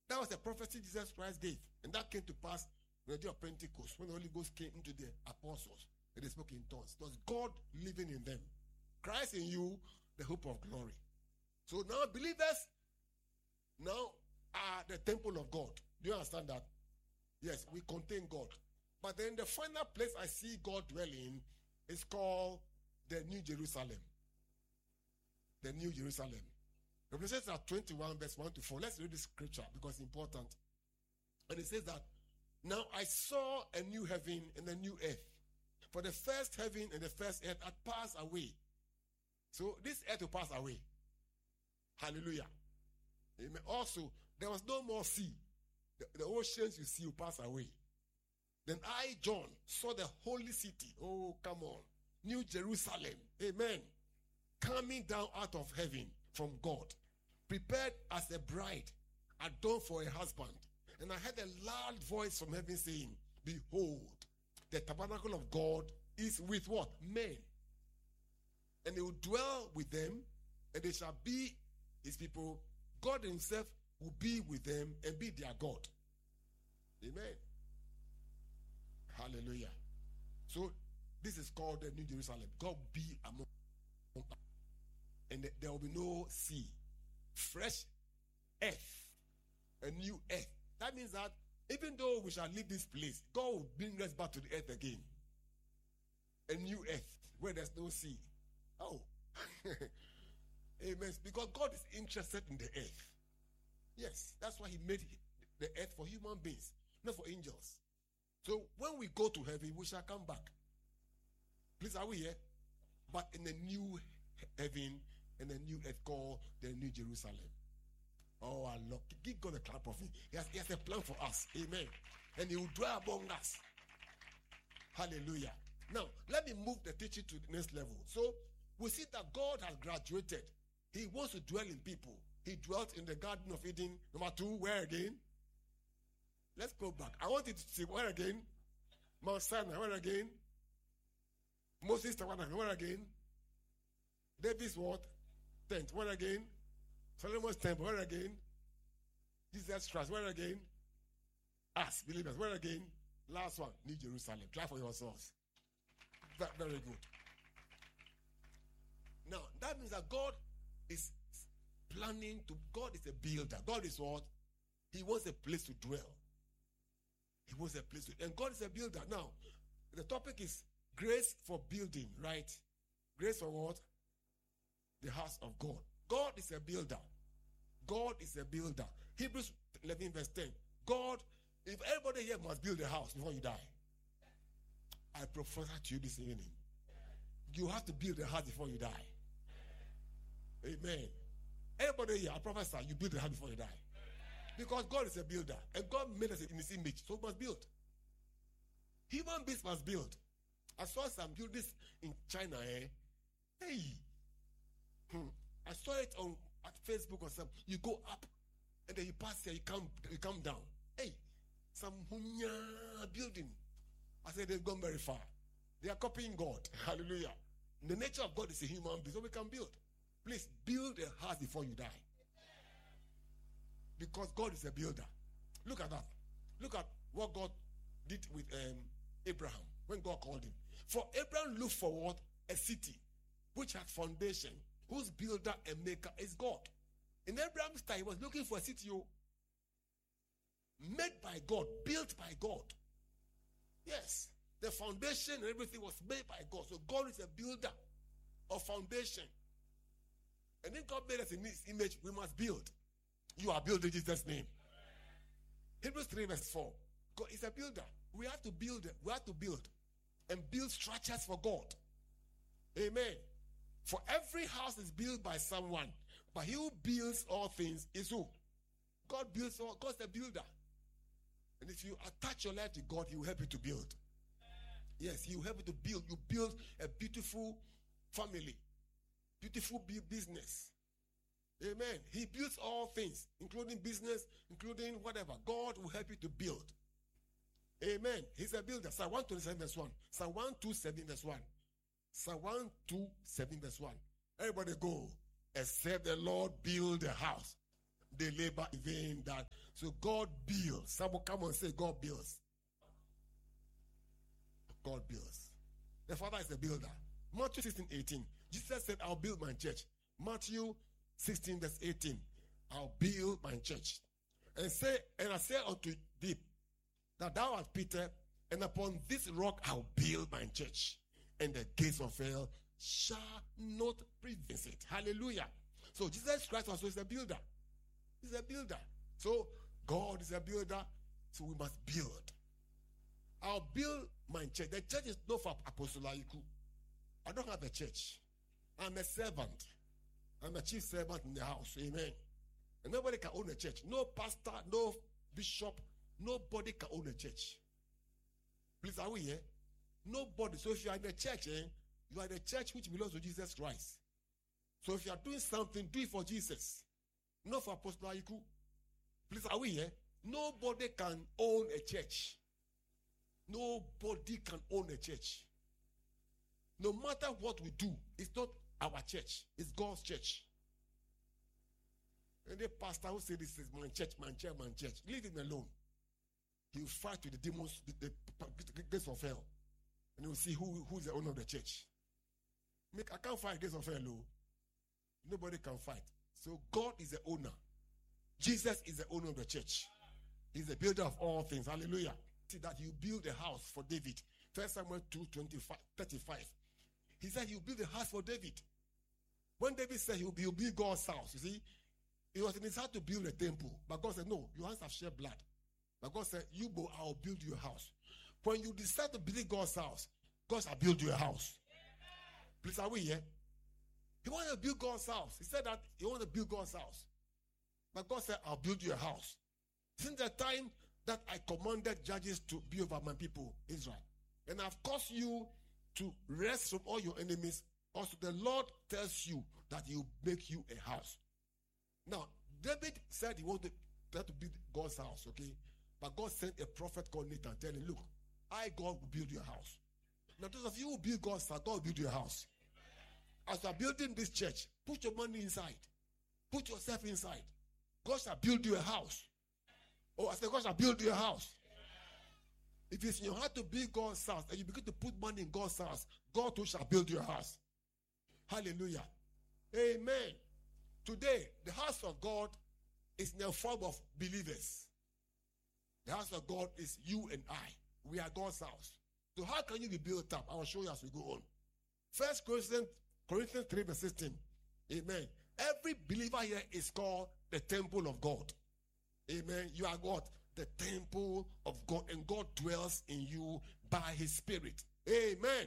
That was a prophecy Jesus Christ gave. And that came to pass on the day of Pentecost, when the Holy Ghost came into the apostles and they spoke in tongues. It was God living in them. Christ in you, the hope of glory. So now believers now are the temple of God. Do you understand that? Yes, we contain God. But then the final place I see God dwelling is called the New Jerusalem. The New Jerusalem. Revelation 21 verse 1 to 4. Let's read this scripture because it's important. And it says that, now I saw a new heaven and a new earth. For the first heaven and the first earth had passed away. So this earth will pass away. Hallelujah. Amen. Also, there was no more sea. The oceans you see will pass away. Then I, John, saw the holy city. Oh, come on. New Jerusalem. Amen. Coming down out of heaven from God. Prepared as a bride, adorned for a husband. And I heard a loud voice from heaven saying, behold, the tabernacle of God is with what? Men. And he will dwell with them, and they shall be his people. God himself will be with them and be their God. Amen. Hallelujah. So this is called the New Jerusalem. God will be among us. And there will be no sea. Fresh earth. A new earth. That means that even though we shall leave this place, God will bring us back to the earth again. A new earth where there's no sea. Oh. Amen. Because God is interested in the earth. Yes, that's why he made the earth for human beings, not for angels. So when we go to heaven, we shall come back. Please, are we here? But in a new heaven and a new earth called the New Jerusalem. Oh, our Lord. Give God a clap of him. He has a plan for us. Amen. And he will dwell among us. Hallelujah. Now, let me move the teaching to the next level. So, we see that God has graduated. He wants to dwell in people. He dwelt in the Garden of Eden. Number 2, where again? Let's go back. I want you to see where again? Mount Sinai, where again? Moses' tabernacle, where again? David's what? Tent, where again? Solomon's temple, where again? Jesus Christ, where again? Us, believers, where again? Last one, New Jerusalem. Clap for yourselves. Very good. Now, that means that God is planning to, God is a builder. God is what? He wants a place to dwell. He wants a place to, and God is a builder. Now, the topic is grace for building, right? Grace for what? The house of God. God is a builder. God is a builder. Hebrews 11 verse 10. God, if everybody here must build a house before you die, I prophesy to you this evening. You have to build a house before you die. Amen. Everybody here, I prophesy, you build a house before you die. Because God is a builder. And God made us in his image. So we must build. Human beings must build. I saw some buildings in China. Hey. I saw it at Facebook or something. You go up and then you pass here, you come down. Hey. Some building. I said they've gone very far. They are copying God. Hallelujah. The nature of God is a human being, so we can build. Please build a house before you die. Because God is a builder. Look at that. Look at what God did with Abraham when God called him. For Abraham looked for what? A city which had foundation, whose builder and maker is God. In Abraham's time, he was looking for a city made by God, built by God. Yes. The foundation and everything was made by God. So God is a builder of foundation. And then God made us in his image, we must build. You are building in Jesus' name. Hebrews 3 verse 4. God is a builder. We have to build. We have to build. And build structures for God. Amen. For every house is built by someone. But he who builds all things is who? God builds all. God's a builder. And if you attach your life to God, he will help you to build. Yes, he will help you to build. You build a beautiful family. Beautiful business. Amen. He builds all things, including business, including whatever. God will help you to build. Amen. He's a builder. Psalm 127 verse 1. Psalm 127 verse 1. Psalm 127 verse 1. Everybody go. Except the Lord build a house. they labor in vain. That so God builds. Someone come and say, God builds. God builds. The Father is a builder. Matthew 16:18. Jesus said, I'll build my church. Matthew 16, verse 18. I'll build my church. And I say unto thee, that thou art Peter, and upon this rock I'll build my church, and the gates of hell shall not prevail it. Hallelujah. So Jesus Christ also is a builder. He's a builder. So God is a builder, so we must build. I'll build my church. The church is not for Apostle Aiku. I don't have a church. I'm a servant. I'm a chief servant in the house. Amen. And nobody can own a church. No pastor, no bishop, nobody can own a church. Please, are we here? Nobody. So if you are in a church, you are in a church which belongs to Jesus Christ. So if you are doing something, do it for Jesus. Not for Apostle Aiku. Please, are we here? Nobody can own a church. Nobody can own a church. No matter what we do, it's not our church. It's God's church. And the pastor who said this is my church, my church, my church. Leave him alone. He will fight with the demons, the gates of hell. And he will see who's the owner of the church. I can't fight gates of hell. No. Nobody can fight. So God is the owner. Jesus is the owner of the church. He's the builder of all things. Hallelujah. See that you build a house for David. 1 Samuel 2:35. He said he'll build a house for David. When David said he'll build God's house, you see, it was in his heart to build a temple. But God said, no, your hands have shed blood. But God said, I'll build you a house. When you decide to build God's house, God shall build you a house. Please, are we here? He wanted to build God's house. He said that he wanted to build God's house. But God said, I'll build you a house. Since the time that I commanded judges to be over my people, Israel, and I've caused you to rest from all your enemies, also the Lord tells you that he will make you a house. Now, David said he wanted to build God's house, okay? But God sent a prophet called Nathan telling him, look, God, will build your house. Now, those of you who build God's house, God will build your house. As you are building this church, put your money inside. Put yourself inside. God shall build you a house. Oh, I said God shall build you a house. If it's in your heart to build God's house and you begin to put money in God's house, God too shall build your house. Hallelujah. Amen. Today, the house of God is in the form of believers. The house of God is you and I. We are God's house. So how can you be built up? I will show you as we go on. 1 Corinthians 3 verse 16. Amen. Every believer here is called the temple of God. Amen. You are God, the temple of God, and God dwells in you by his spirit. Amen.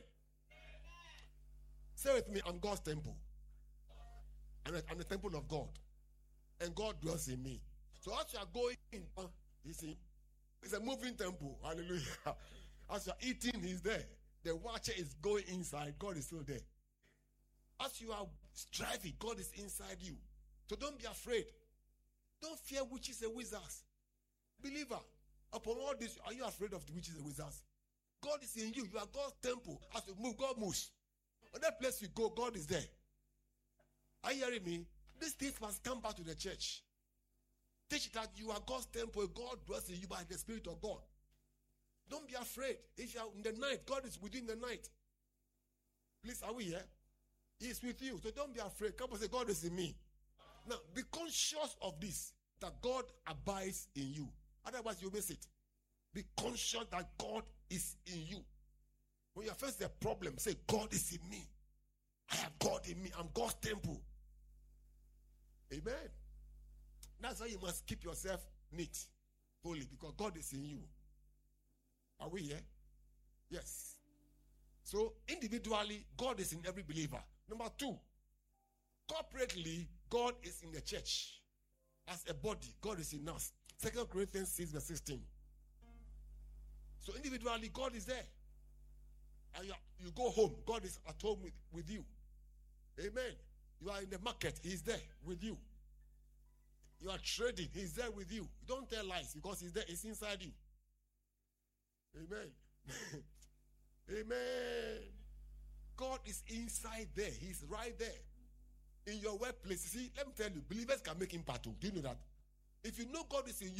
Say with me, I'm God's temple. I'm the temple of God. And God dwells in me. So as you are going in, you see, it's a moving temple. Hallelujah. As you are eating, he's there. The watcher is going inside. God is still there. As you are striving, God is inside you. So don't be afraid. Don't fear witches and wizards. Believer, upon all this, are you afraid of the witches and wizards? God is in you. You are God's temple. As you move, God moves. On that place you go, God is there. Are you hearing me? These things must come back to the church. Teach that you are God's temple. God dwells in you by the Spirit of God. Don't be afraid. If you are in the night, God is within the night. Please, are we here? He is with you. So don't be afraid. Come and say, God is in me. Now, be conscious of this, that God abides in you. Otherwise, you miss it. Be conscious that God is in you. When you face the problem, say, God is in me. I have God in me. I'm God's temple. Amen. That's why you must keep yourself neat, holy, because God is in you. Are we here? Yes. So, individually, God is in every believer. Number 2, corporately, God is in the church. As a body, God is in us. 2 Corinthians 6 verse 16. So, individually, God is there. And you go home, God is at home with you. Amen. You are in the market, He is there with you. You are trading, He is there with you. You don't tell lies because He's there, He's inside you. Amen. Amen. God is inside there. He's right there. In your workplace, you see, let me tell you, believers can make impact. Do you know that? If you know God is in you,